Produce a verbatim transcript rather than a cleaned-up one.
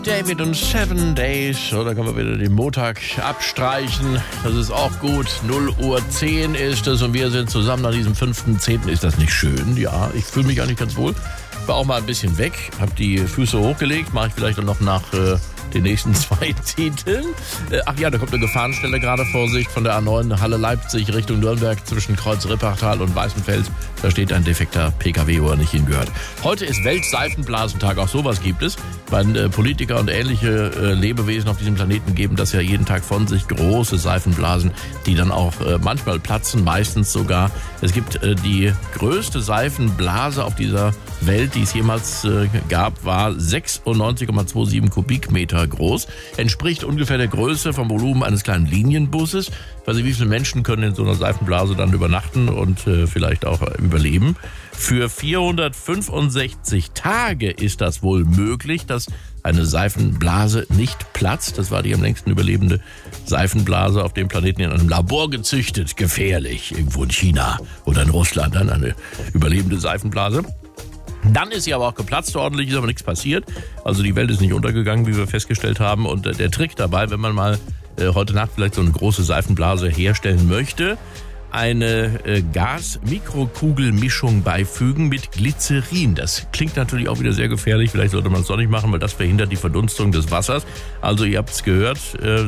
David und Seven Days, so, da können wir wieder den Montag abstreichen. Das ist auch gut. null Uhr zehn ist es und wir sind zusammen an diesem fünften zehnten Ist das nicht schön? Ja, ich fühle mich eigentlich ganz wohl. War auch mal ein bisschen weg, habe die Füße hochgelegt, mache ich vielleicht dann noch nach äh, den nächsten zwei Titeln. Äh, ach ja, da kommt eine Gefahrenstelle gerade, Vorsicht, von der A neun Halle Leipzig Richtung Nürnberg zwischen Kreuz Rippachtal und Weißenfels. Da steht ein defekter P K W, wo er nicht hingehört. Heute ist Weltseifenblasentag, auch sowas gibt es, weil äh, Politiker und ähnliche äh, Lebewesen auf diesem Planeten geben das ja jeden Tag von sich, große Seifenblasen, die dann auch äh, manchmal platzen, meistens sogar. Es gibt äh, die größte Seifenblase auf dieser Welt, die es jemals äh, gab, war sechsundneunzig Komma siebenundzwanzig Kubikmeter groß. Entspricht ungefähr der Größe vom Volumen eines kleinen Linienbusses. Also wie viele Menschen können in so einer Seifenblase dann übernachten und äh, vielleicht auch äh, überleben? Für vierhundertfünfundsechzig Tage ist das wohl möglich, dass eine Seifenblase nicht platzt. Das war die am längsten überlebende Seifenblase auf dem Planeten in einem Labor gezüchtet. Gefährlich, irgendwo in China oder in Russland, dann eine überlebende Seifenblase. Dann ist sie aber auch geplatzt, ordentlich ist aber nichts passiert. Also die Welt ist nicht untergegangen, wie wir festgestellt haben. Und äh, der Trick dabei, wenn man mal äh, heute Nacht vielleicht so eine große Seifenblase herstellen möchte, eine äh, Gas-Mikrokugelmischung beifügen mit Glycerin. Das klingt natürlich auch wieder sehr gefährlich. Vielleicht sollte man es doch nicht machen, weil das verhindert die Verdunstung des Wassers. Also ihr habt es gehört, äh,